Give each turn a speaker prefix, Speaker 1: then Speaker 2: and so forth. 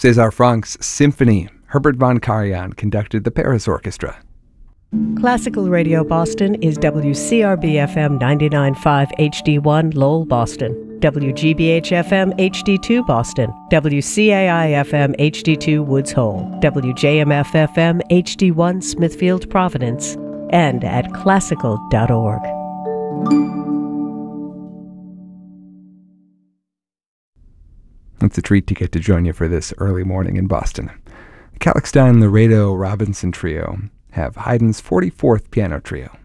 Speaker 1: César Franck's Symphony. Herbert von Karajan conducted the Paris Orchestra.
Speaker 2: Classical Radio Boston is WCRB-FM 99.5 HD1 Lowell, Boston. WGBH-FM HD2 Boston. WCAI-FM HD2 Woods Hole. WJMF-FM HD1 Smithfield, Providence. And at classical.org.
Speaker 1: It's a treat to get to join you for this early morning in Boston. Kalixstein, Laredo, Robinson Trio have Haydn's 44th Piano Trio.